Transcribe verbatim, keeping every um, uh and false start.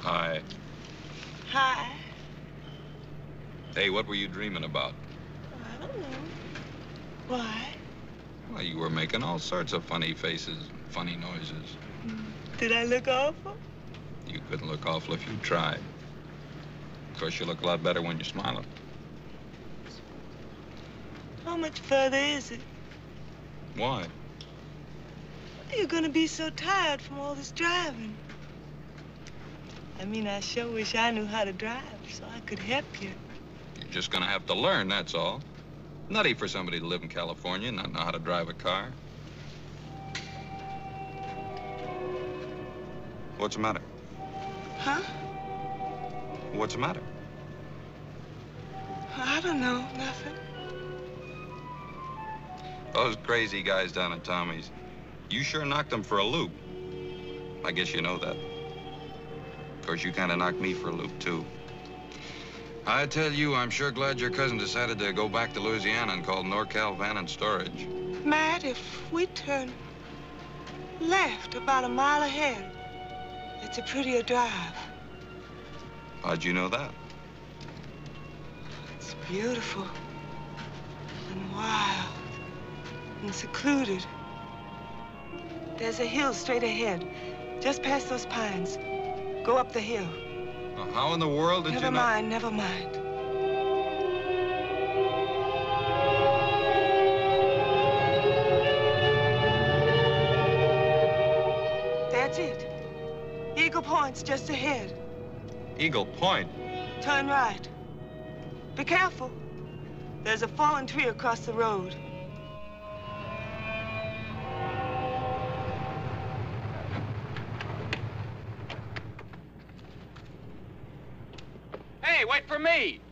Hi. Hi. Hey, what were you dreaming about? I don't know. Why? Well, you were making all sorts of funny faces and funny noises. Did I look awful? You couldn't look awful if you tried. Of course, you look a lot better when you're smiling. How much further is it? Why? You're gonna be so tired from all this driving. I mean, I sure wish I knew how to drive so I could help you. You're just gonna have to learn, that's all. Nutty for somebody to live in California and not know how to drive a car. What's the matter? Huh? What's the matter? I don't know, nothing. Those crazy guys down at Tommy's, you sure knocked them for a loop. I guess you know that. Of course, you kind of knocked me for a loop, too. I tell you, I'm sure glad your cousin decided to go back to Louisiana and call NorCal Van and Storage. Matt, if we turn left about a mile ahead, it's a prettier drive. How'd you know that? It's beautiful and wild and secluded. There's a hill straight ahead, just past those pines. Go up the hill. Well, how in the world did never you know? Never mind, never mind. That's it. Eagle Point's just ahead. Eagle Point? Turn right. Be careful. There's a fallen tree across the road. Hey, wait for me!